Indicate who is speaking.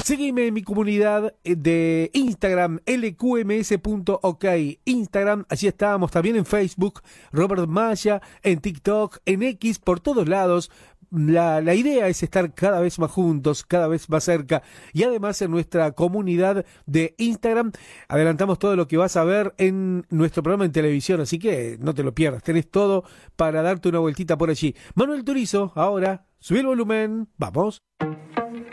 Speaker 1: Seguime en mi comunidad de Instagram, lqms.ok. Instagram, allí estamos, también en Facebook, Robert Maya, en TikTok, en X, por todos lados. La idea es estar cada vez más juntos, cada vez más cerca, y además en nuestra comunidad de Instagram adelantamos todo lo que vas a ver en nuestro programa en televisión, así que no te lo pierdas, tenés todo para darte una vueltita por allí. Manuel Turizo, ahora, subí el volumen, vamos.